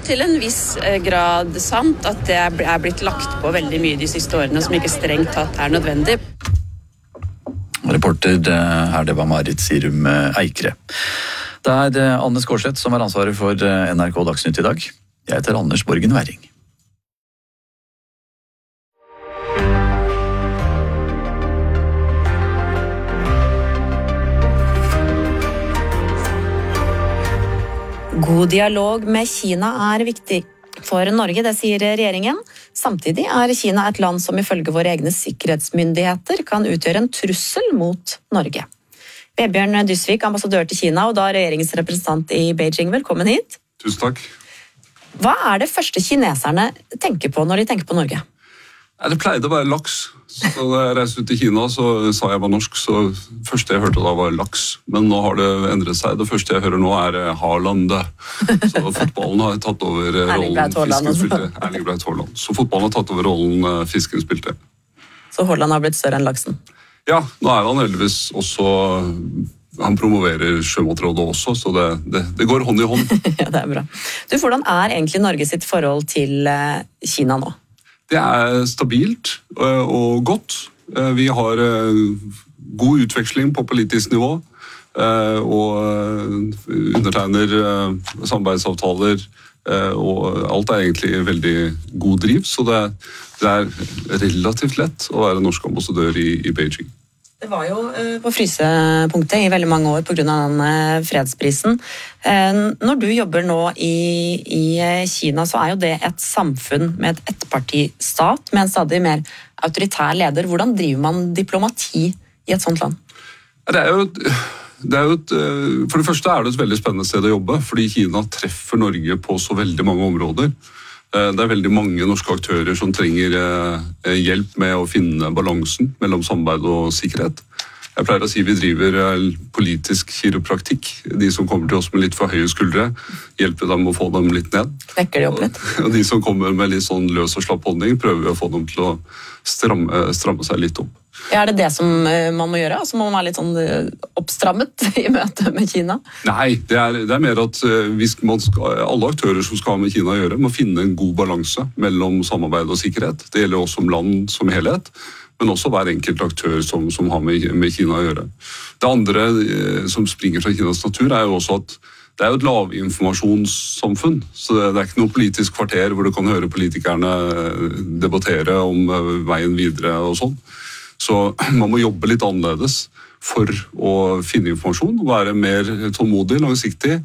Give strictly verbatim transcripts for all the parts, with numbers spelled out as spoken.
til en viss grad sant at det er blitt lagt på veldig mye de siste årene som ikke strengt tatt er nødvendig. Reporter her, det var Marit Sirum Eikre. Det er Anne Skårseth som har ansvaret for N R K Dagsnytt i dag. Jeg heter Anders Borgen Væring. God dialog med Kina er viktig for Norge, det sier regjeringen. Samtidig er Kina et land som ifølge våre egne sikkerhetsmyndigheter kan utgjøre en trussel mot Norge. Vebjørn Dysvik, ambassadør til Kina og da regjeringens representant i Beijing, velkommen hit. Tusen takk. Hva er det første kineserne tenker på når de tenker på Norge? Det pleide å være laks. Så da jeg reiste ut til Kina, så sa jeg var norsk, så det første jeg hørte da var laks. Men nå har det endret seg. Det første jeg hører nå er Haaland. Så fotballen har tatt over rollen fisken spilte. Erling Braut Haaland. Så fotballen har tatt over rollen fisken spilte. Så Haaland har blitt større enn laksen? Ja, nå er han heldigvis også... Han promoverer Sjømatrådet også, så det, det, det går hånd i hånd. Ja, det er bra. Du, hvordan er egentlig Norge sitt forhold til Kina nå? Det er stabilt og godt. Vi har god utveksling på politisk nivå, og undertegner samarbeidsavtaler, og alt er egentlig veldig god driv, så det, det er relativt lett å være norsk ambassadør i, i Beijing. Det var jo på frysepunktet i veldig mange år på grunn av den fredsprisen. Når du jobber nå i, i Kina, så er jo det et samfunn med et ettpartistat, med en stadig mer autoritær leder. Hvordan driver man diplomati i et sånt land? Det er jo, det er jo et, for det første er det et veldig spennende sted å jobbe, fordi Kina treffer Norge på så veldig mange områder. Det er veldig mange norske aktører som trenger hjelp med å finne balansen mellom samarbeid og sikkerhet. Jeg pleier å si vi driver politisk kiropraktikk. De som kommer til oss med litt for høye skuldre, hjelper dem å få dem litt ned. Vekker de opp litt? Og de som kommer med litt sånn løs og slapp holdning, prøver vi å få dem til å stramme, stramme seg litt opp. Ja, er det det som man må gjøre? Altså må man være litt sånn oppstrammet i møte med Kina? Nei, det er, det er mer at hvis man skal, alle aktører som skal ha med Kina å gjøre, må finne en god balanse mellom samarbeid og sikkerhet. Det gjelder også om land som helhet, men også hver enkelt aktør som, som har med, med Kina å gjøre. Det andre som springer fra Kinas natur er jo også at det er jo et lavinformasjonssamfunn, så det er ikke noe politisk kvarter hvor du kan høre politikerne debattere om veien videre og sånn. Så man må jobbe litt annerledes for å finne informasjon og være mer tålmodig, langsiktig,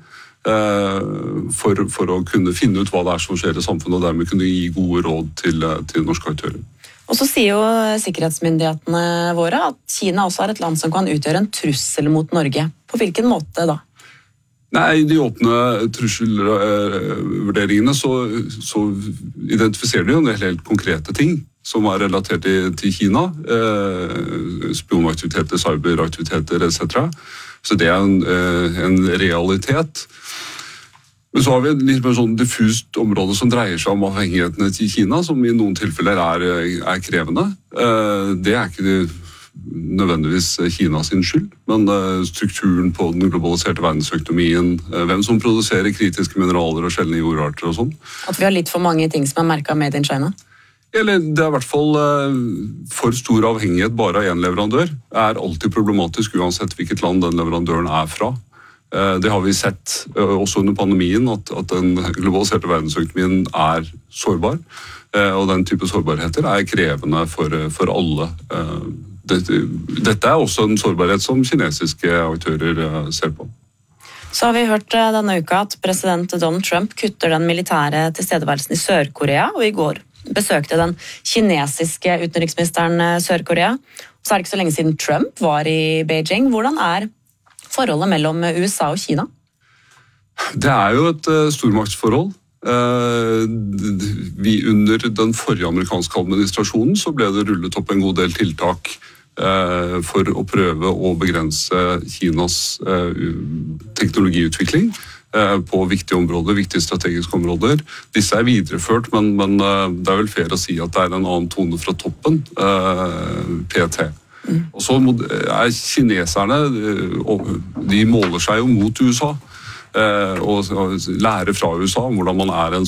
for, for å kunne finne ut hva det er som skjer i samfunnet, og dermed kunne gi gode råd til, til norske aktører. Og så sier jo sikkerhetsmyndighetene våre at Kina også er et land som kan utgjøre en trussel mot Norge. På hvilken måte da? Nei, i de åpne trusselvurderingene så, så identifiserer de jo en helt konkrete ting som er relatert til, til Kina, eh, spionaktiviteter, cyberaktiviteter et cetera. Så det er en, eh, en realitet. Men så har vi et litt mer sånn diffust område som dreier seg om avhengighetene til Kina, som i noen tilfeller er, er krevende. Eh, det er ikke nødvendigvis Kina sin skyld, men eh, strukturen på den globaliserte verdensøkonomien, eh, hvem som produserer kritiske mineraler og sjeldne jordarter og sånn. At vi har litt for mange ting som er merket Made in China? Eller det er i hvert fall for stor avhengighet bare av en leverandør. Det er alltid problematisk uansett hvilket land den leverandøren er fra. Det har vi sett også under pandemien, at, at den globaliserte verdensøkonomien er sårbar. Og den type sårbarheter er krevende for, for alle. Dette, dette er også en sårbarhet som kinesiske aktører ser på. Så har vi hørt denne uka at president Donald Trump kutter den militære tilstedeværelsen i Sør-Korea, og i går besøkte den kinesiske utenriksministeren Sør-Korea. Så er det ikke så lenge siden Trump var i Beijing. Hvordan er forholdet mellom U S A og Kina? Det er jo et uh, stormaktsforhold. Uh, vi under den forrige amerikanske administrasjonen så ble det rullet opp en god del tiltak uh, for å prøve å begrense Kinas uh, teknologiutvikling på viktige områder, viktige strategiske områder. Disse er videreført, men, men det er vel fair å si at det er en annen tone fra toppen, P T. Mm. Og så er kineserne, de måler seg jo mot U S A, og lærer fra U S A om hvordan man er en